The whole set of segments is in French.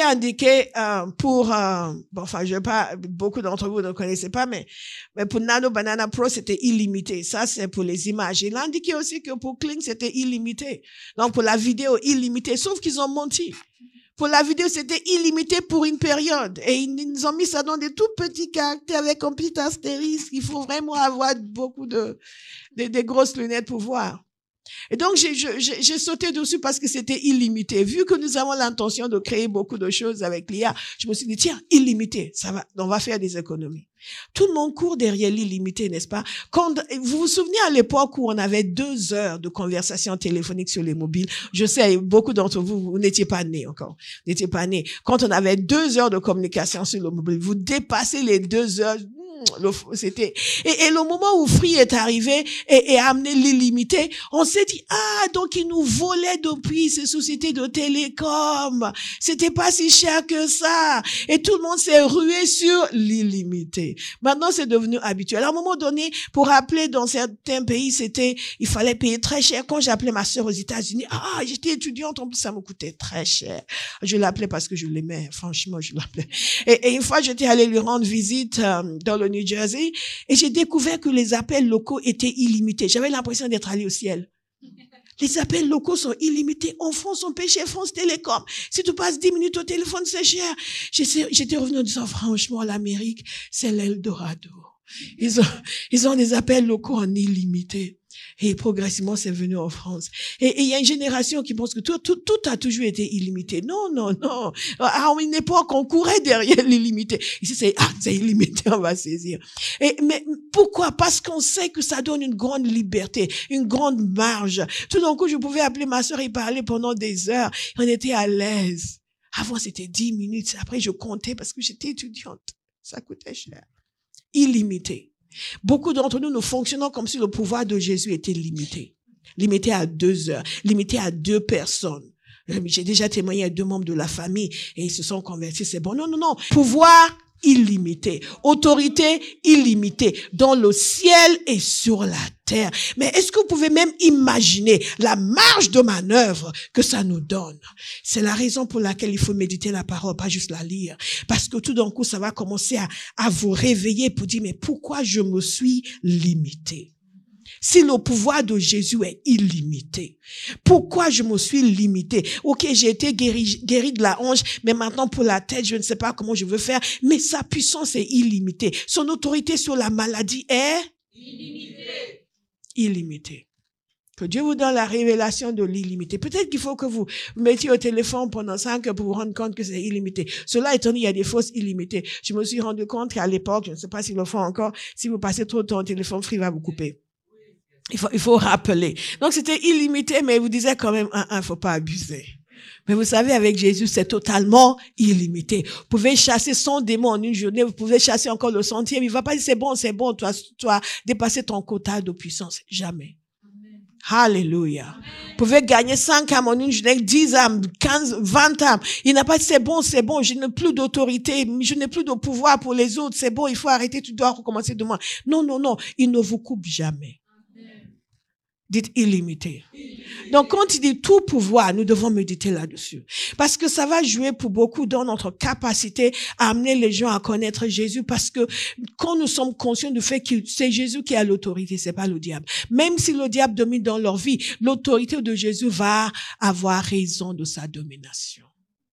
indiqué pour, beaucoup d'entre vous ne connaissez pas, mais pour Nano Banana Pro, c'était illimité. Ça, c'est pour les images. Il a indiqué aussi que pour Kling, c'était illimité. Donc, pour la vidéo, illimité. Sauf qu'ils ont menti. Pour la vidéo, c'était illimité pour une période. Et ils nous ont mis ça dans des tout petits caractères avec un petit astérisque. Il faut vraiment avoir beaucoup des grosses lunettes pour voir. Et donc, j'ai sauté dessus parce que c'était illimité. Vu que nous avons l'intention de créer beaucoup de choses avec l'IA, je me suis dit, tiens, illimité, ça va, on va faire des économies. Tout le monde court derrière l'illimité, n'est-ce pas? Vous vous souvenez à l'époque où on avait 2 heures de conversation téléphonique sur les mobiles? Je sais, beaucoup d'entre vous, vous n'étiez pas nés encore. Vous n'étiez pas nés. Quand on avait 2 heures de communication sur le mobile, vous dépassez les 2 heures. C'était et le moment où Free est arrivé et a amené l'illimité, on s'est dit donc ils nous volaient depuis ces sociétés de télécom, c'était pas si cher que ça, et tout le monde s'est rué sur l'illimité. Maintenant c'est devenu habituel. À un moment donné, pour appeler dans certains pays, il fallait payer très cher. Quand j'appelais ma sœur aux États-Unis, j'étais étudiante, en plus ça me coûtait très cher. Je l'appelais parce que je l'aimais, franchement je l'appelais. Et une fois j'étais allée lui rendre visite dans le New Jersey, et j'ai découvert que les appels locaux étaient illimités. J'avais l'impression d'être allée au ciel. Les appels locaux sont illimités. En France, on paie chez France Télécom. Si tu passes 10 minutes au téléphone, c'est cher. J'étais revenue en disant, franchement, l'Amérique, c'est l'Eldorado. Ils ont des appels locaux en illimité. Et progressivement, c'est venu en France. Et il y a une génération qui pense que tout a toujours été illimité. Non. À une époque, on courait derrière l'illimité. Ici, c'est illimité, on va saisir. Mais pourquoi? Parce qu'on sait que ça donne une grande liberté, une grande marge. Tout d'un coup, je pouvais appeler ma sœur et parler pendant des heures. On était à l'aise. Avant, c'était 10 minutes. Après, je comptais parce que j'étais étudiante. Ça coûtait cher. Illimité. Beaucoup d'entre nous fonctionnons comme si le pouvoir de Jésus était limité. Limité à 2 heures, limité à 2 personnes. J'ai déjà témoigné à 2 membres de la famille et ils se sont convertis, c'est bon. Non. Pouvoir illimité. Autorité illimitée. Dans le ciel et sur la terre. Mais est-ce que vous pouvez même imaginer la marge de manœuvre que ça nous donne? C'est la raison pour laquelle il faut méditer la parole, pas juste la lire. Parce que tout d'un coup, ça va commencer à vous réveiller pour dire, mais pourquoi je me suis limité? Si le pouvoir de Jésus est illimité, pourquoi je me suis limité? Ok, j'ai été guéri de la hanche, mais maintenant pour la tête, je ne sais pas comment je veux faire, mais sa puissance est illimitée. Son autorité sur la maladie est illimitée. Que Dieu vous donne la révélation de l'illimité. Peut-être qu'il faut que vous mettiez au téléphone pendant 5 heures pour vous rendre compte que c'est illimité. Cela étant dit, il y a des fausses illimitées. Je me suis rendu compte qu'à l'époque, je ne sais pas s'ils le font encore, si vous passez trop de temps au téléphone, Free va vous couper. Il faut rappeler. Donc, c'était illimité, mais il vous disait quand même, faut pas abuser. Mais vous savez, avec Jésus, c'est totalement illimité. Vous pouvez chasser 100 démons en une journée, vous pouvez chasser encore le 100e. Il va pas dire, c'est bon, tu as dépassé ton quota de puissance. Jamais. Amen. Alléluia. Amen. Vous pouvez gagner 5 âmes en une journée, 10 âmes, 15, 20 âmes. Il n'a pas dit, c'est bon, je n'ai plus d'autorité, je n'ai plus de pouvoir pour les autres, c'est bon, il faut arrêter, tu dois recommencer demain. Non, il ne vous coupe jamais. Dites illimité. Donc, quand il dit tout pouvoir, nous devons méditer là-dessus. Parce que ça va jouer pour beaucoup dans notre capacité à amener les gens à connaître Jésus. Parce que quand nous sommes conscients du fait que c'est Jésus qui a l'autorité, c'est pas le diable. Même si le diable domine dans leur vie, l'autorité de Jésus va avoir raison de sa domination.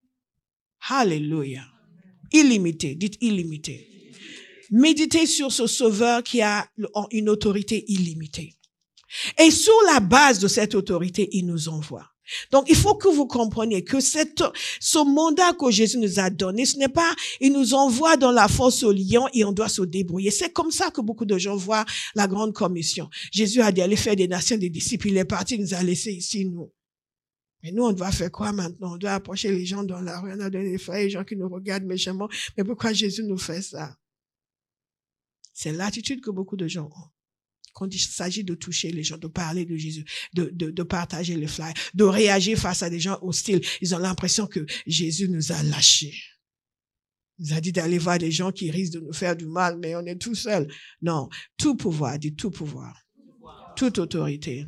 Alléluia. Illimité. Dites illimité. Méditez sur ce sauveur qui a une autorité illimitée. Et sur la base de cette autorité, il nous envoie. Donc, il faut que vous compreniez que ce mandat que Jésus nous a donné, ce n'est pas, il nous envoie dans la fosse au lion et on doit se débrouiller. C'est comme ça que beaucoup de gens voient la grande commission. Jésus a dit, allez faire des nations des disciples. Il est parti, il nous a laissés ici, nous. Mais nous, on doit faire quoi maintenant? On doit approcher les gens dans la rue, on a donné des frères, les gens qui nous regardent méchamment. Mais pourquoi Jésus nous fait ça? C'est l'attitude que beaucoup de gens ont. Quand il s'agit de toucher les gens, de parler de Jésus, de partager les flyers, de réagir face à des gens hostiles, ils ont l'impression que Jésus nous a lâchés. Il nous a dit d'aller voir des gens qui risquent de nous faire du mal, mais on est tout seul. Non, tout pouvoir, dit tout pouvoir, toute autorité,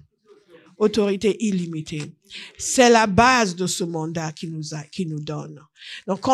autorité illimitée. C'est la base de ce mandat qu'il nous donne. Donc,